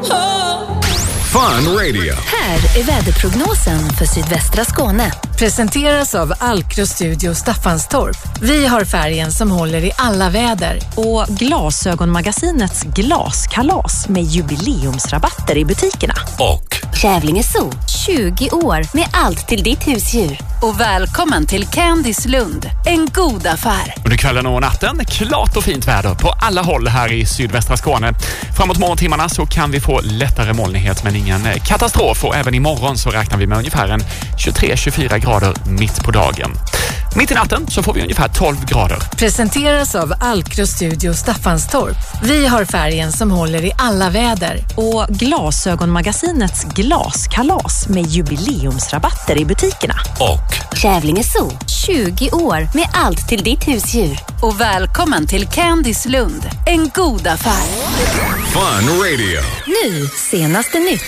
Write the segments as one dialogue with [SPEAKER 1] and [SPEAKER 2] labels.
[SPEAKER 1] Fun Radio.
[SPEAKER 2] Här är väderprognosen för sydvästra Skåne.
[SPEAKER 3] Presenteras av Alkro Studio Staffanstorp. Vi har färgen som håller i alla väder.
[SPEAKER 4] Och Glasögonmagasinets glaskalas med jubileumsrabatter i butikerna.
[SPEAKER 1] Och
[SPEAKER 2] Kävlinge Zoo, 20 år med allt till ditt husdjur.
[SPEAKER 5] Och välkommen till Candice Lund, en god affär.
[SPEAKER 6] Under kvällen och natten, klart och fint väder på alla håll här i sydvästra Skåne. Framåt morgontimmarna så kan vi få lättare molnighet men ingen katastrof. Och även imorgon så räknar vi med ungefär en 23-24 grader mitt på dagen. Mitt i natten så får vi ungefär 12 grader.
[SPEAKER 3] Presenteras av Alkro Studio Staffanstorp. Vi har färgen som håller i alla väder.
[SPEAKER 4] Och Glasögonmagasinets glaskalas med jubileumsrabatter i butikerna.
[SPEAKER 1] Och
[SPEAKER 2] Kävlinge Zoo, 20 år med allt till ditt husdjur.
[SPEAKER 5] Och välkommen till Candice Lund, en god affär.
[SPEAKER 1] Fun Radio.
[SPEAKER 2] Nu, senaste nytt.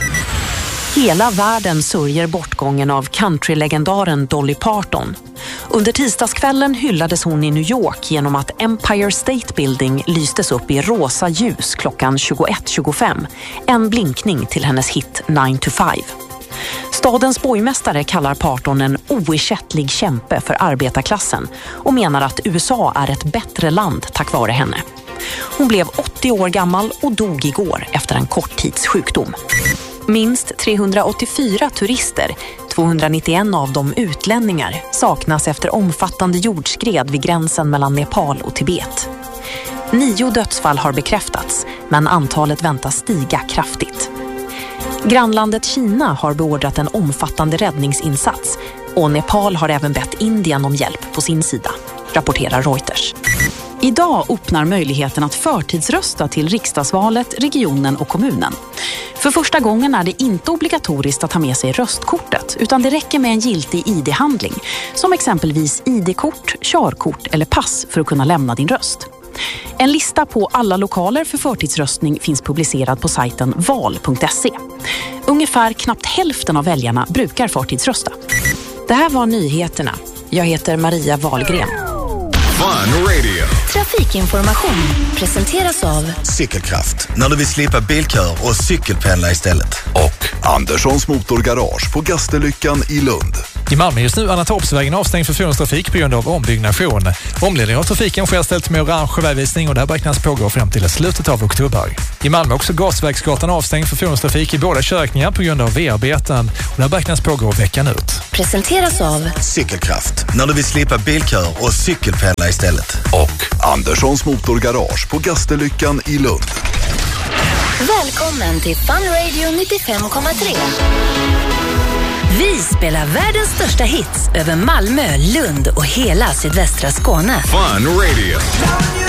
[SPEAKER 4] Hela världen sörjer bortgången av countrylegendaren Dolly Parton. Under tisdagskvällen hyllades hon i New York genom att Empire State Building lystes upp i rosa ljus klockan 21:25. En blinkning till hennes hit 9 to 5. Stadens borgmästare kallar Parton en oersättlig kämpe för arbetarklassen och menar att USA är ett bättre land tack vare henne. Hon blev 80 år gammal och dog igår efter en kort tids sjukdom. Minst 384 turister, 291 av dem utlänningar, saknas efter omfattande jordskred vid gränsen mellan Nepal och Tibet. 9 dödsfall har bekräftats, men antalet väntas stiga kraftigt. Grannlandet Kina har beordrat en omfattande räddningsinsats och Nepal har även bett Indien om hjälp på sin sida, rapporterar Reuters. Idag öppnar möjligheten att förtidsrösta till riksdagsvalet, regionen och kommunen. För första gången är det inte obligatoriskt att ha med sig röstkortet, utan det räcker med en giltig ID-handling, som exempelvis ID-kort, körkort eller pass för att kunna lämna din röst. En lista på alla lokaler för förtidsröstning finns publicerad på sajten val.se. Ungefär knappt hälften av väljarna brukar förtidsrösta. Det här var nyheterna. Jag heter Maria Wahlgren.
[SPEAKER 1] Fun Radio.
[SPEAKER 2] Trafikinformation presenteras av
[SPEAKER 7] Cykelkraft, när du vill slippa bilkör och cykelpendla istället.
[SPEAKER 1] Och
[SPEAKER 8] Anderssons motorgarage på Gasterlyckan i Lund.
[SPEAKER 9] I Malmö just nu Annatorpsvägen avstängd för fordonstrafik på grund av ombyggnation. Omledning av trafiken sker ställt med orange vägvisning och där beräknas pågå fram till slutet av oktober. I Malmö också Gasvägsgatan avstängd för fordonstrafik i båda körkningar på grund av V-arbeten och där beräknas pågå veckan ut.
[SPEAKER 2] presenteras av
[SPEAKER 7] Cykelkraft, när du vill slippa bilkör och cykelpendla istället.
[SPEAKER 8] Och Anderssons motorgarage på Gasterlyckan i Lund.
[SPEAKER 2] Välkommen till Fun Radio 95,3. Vi spelar världens största hits över Malmö, Lund och hela sydvästra Skåne.
[SPEAKER 1] Fun Radio.